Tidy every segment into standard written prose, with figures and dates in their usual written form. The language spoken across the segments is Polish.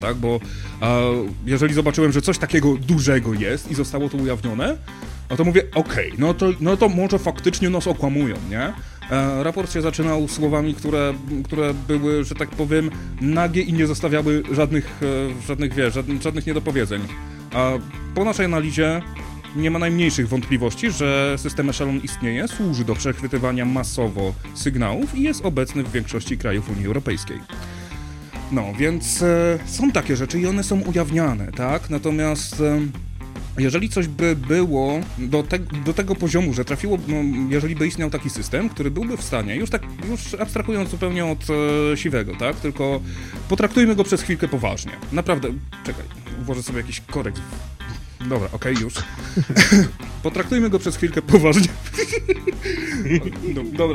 tak, bo jeżeli zobaczyłem, że coś takiego dużego jest i zostało to ujawnione, no to mówię, okej, no to może faktycznie nas okłamują, nie? Raport się zaczynał słowami, które były, że tak powiem, nagie i nie zostawiały żadnych niedopowiedzeń. Po naszej analizie nie ma najmniejszych wątpliwości, że system Echelon istnieje, służy do przechwytywania masowo sygnałów i jest obecny w większości krajów Unii Europejskiej. No, więc są takie rzeczy i one są ujawniane, tak? Natomiast jeżeli coś by było do tego poziomu, że trafiło, jeżeli by istniał taki system, który byłby w stanie, już abstrahując zupełnie od siwego, tak? Tylko potraktujmy go przez chwilkę poważnie. Naprawdę, czekaj, włożę sobie jakiś korek. Dobra, okej, już. Potraktujmy go przez chwilkę poważnie. Dobra.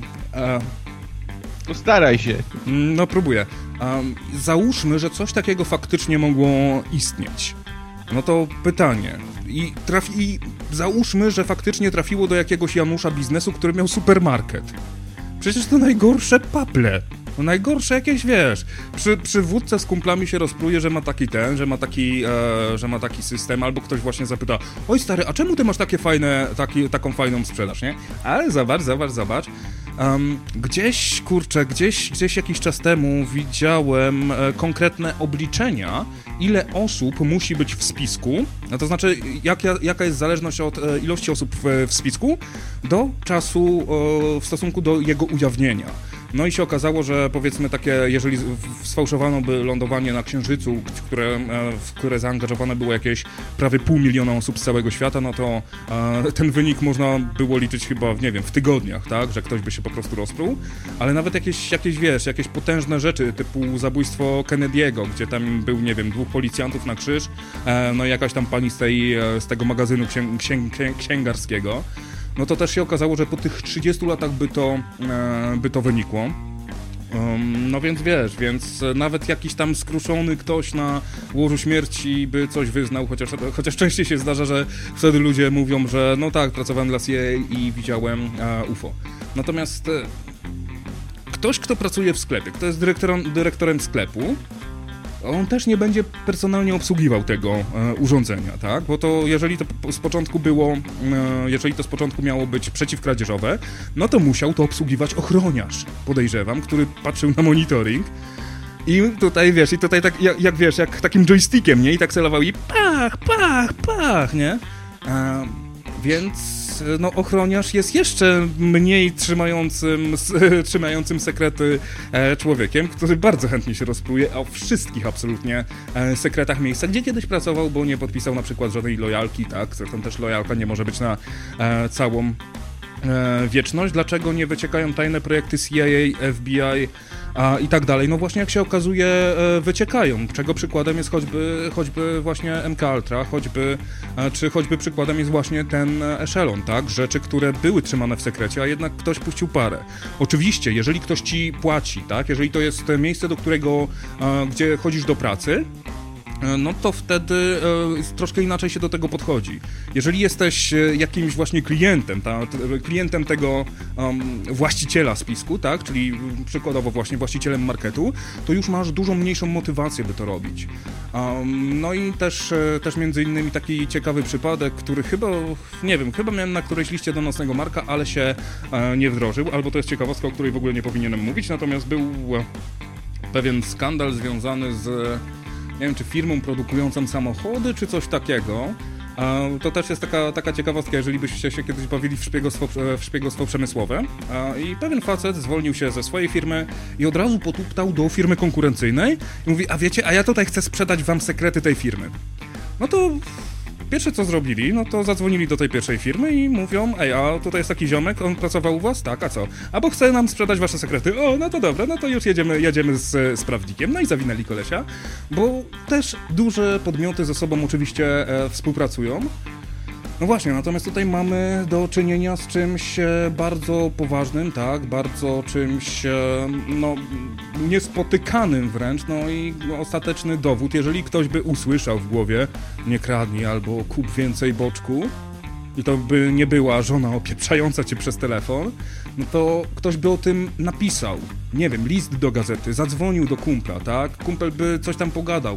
Postaraj się. No, próbuję. Załóżmy, że coś takiego faktycznie mogło istnieć. No to pytanie. I załóżmy, że faktycznie trafiło do jakiegoś Janusza biznesu, który miał supermarket. Przecież to najgorsze paple. No najgorsze jakieś, wiesz, przywódca z kumplami się rozpruje, że ma taki że ma taki system, albo ktoś właśnie zapyta, oj stary, a czemu ty masz taką fajną sprzedaż, nie? Ale zobacz. Gdzieś jakiś czas temu widziałem konkretne obliczenia, ile osób musi być w spisku, no to znaczy jaka jest zależność od ilości osób w spisku do czasu w stosunku do jego ujawnienia. No i się okazało, że powiedzmy takie, jeżeli sfałszowano by lądowanie na Księżycu, w które zaangażowane było jakieś prawie 500 000 osób z całego świata, no to ten wynik można było liczyć chyba, nie wiem, w tygodniach, tak, że ktoś by się po prostu rozpruł, ale nawet jakieś potężne rzeczy, typu zabójstwo Kennedy'ego, gdzie tam był, nie wiem, 2 policjantów na krzyż, no i jakaś tam pani z tego magazynu księgarskiego. No to też się okazało, że po tych 30 latach by to wynikło. No więc więc nawet jakiś tam skruszony ktoś na łożu śmierci by coś wyznał, chociaż częściej się zdarza, że wtedy ludzie mówią, że no tak, pracowałem dla CIA i widziałem UFO. Natomiast ktoś, kto pracuje w sklepie, kto jest dyrektorem sklepu, on też nie będzie personalnie obsługiwał tego urządzenia, tak? Bo to jeżeli to z początku miało być przeciwkradzieżowe, no to musiał to obsługiwać ochroniarz, podejrzewam, który patrzył na monitoring i tutaj, tak jak takim joystickiem, nie? I tak celował i pach, nie? Więc no ochroniarz jest jeszcze mniej trzymającym sekrety człowiekiem, który bardzo chętnie się rozpruje o wszystkich absolutnie sekretach miejsca, gdzie kiedyś pracował, bo nie podpisał na przykład żadnej lojalki, tak? Zresztą też lojalka nie może być na całą wieczność. Dlaczego nie wyciekają tajne projekty CIA, FBI i tak dalej? No właśnie, jak się okazuje, wyciekają, czego przykładem jest choćby właśnie MK Ultra, choćby przykładem jest właśnie ten Echelon, tak? Rzeczy, które były trzymane w sekrecie, a jednak ktoś puścił parę. Oczywiście, jeżeli ktoś ci płaci, tak? Jeżeli to jest miejsce, gdzie chodzisz do pracy, no to wtedy troszkę inaczej się do tego podchodzi. Jeżeli jesteś jakimś właśnie klientem tego właściciela spisku, tak, czyli przykładowo właśnie właścicielem marketu, to już masz dużo mniejszą motywację, by to robić. No i też między innymi taki ciekawy przypadek, który chyba miałem na którejś liście do Nocnego Marka, ale się nie wdrożył, albo to jest ciekawostka, o której w ogóle nie powinienem mówić, natomiast był pewien skandal związany z, nie wiem, czy firmą produkującą samochody, czy coś takiego. To też jest taka ciekawostka, jeżeli byście się kiedyś bawili w szpiegostwo przemysłowe. I pewien facet zwolnił się ze swojej firmy i od razu potuptał do firmy konkurencyjnej i mówi, a wiecie, a ja tutaj chcę sprzedać wam sekrety tej firmy. No to pierwsze co zrobili, no to zadzwonili do tej pierwszej firmy i mówią, ej, a tutaj jest taki ziomek, on pracował u was? Tak, a co? A bo chce nam sprzedać wasze sekrety. O, no to dobra, no to już jedziemy z prawnikiem. No i zawinęli kolesia, bo też duże podmioty ze sobą oczywiście współpracują. No właśnie, natomiast tutaj mamy do czynienia z czymś bardzo poważnym, tak, bardzo czymś, no, niespotykanym wręcz, no i ostateczny dowód, jeżeli ktoś by usłyszał w głowie, nie kradnij albo kup więcej boczku, i to by nie była żona opieprzająca cię przez telefon, no to ktoś by o tym napisał. Nie wiem, list do gazety, zadzwonił do kumpla, tak? Kumpel by coś tam pogadał.